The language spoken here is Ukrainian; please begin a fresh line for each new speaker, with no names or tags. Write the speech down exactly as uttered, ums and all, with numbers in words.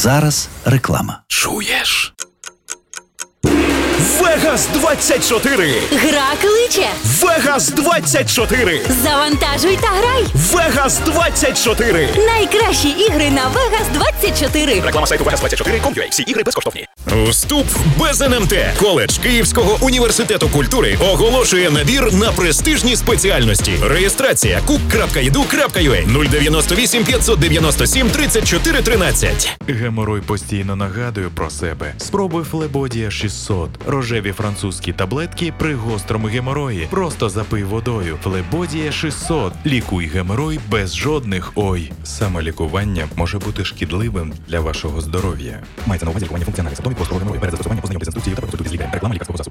зараз реклама.
Чуєш? Вегас двадцять чотири!
Гра кличе!
Вегас двадцять чотири!
Завантажуй та грай!
Вегас двадцять чотири!
Найкращі ігри на Вегас двадцять чотири!
Реклама сайту вегас двадцять чотири крапка ком крапка ю а. Всі ігри безкоштовні. Вступ без ен ем те. Коледж Київського університету культури оголошує набір на престижні спеціальності. Реєстрація кук крапка і ді ю крапка ю а нуль дев'яносто вісім п'ятсот дев'яносто сім тридцять чотири тринадцять.
Геморой постійно нагадує про себе. Спробуй Флебодія шістсот. Рожеві французькі таблетки при гострому геморої. Просто запий водою. Флебодія шістсот. Лікуй геморой без жодних ой. Самолікування може бути шкідливим для вашого здоров'я.
Мається на увазі лікування функціональних симптомів гострого геморою. Перед застосуванням познайомтесь з інструкцією та процедурою з лікарем. Реклама лікарського засобу.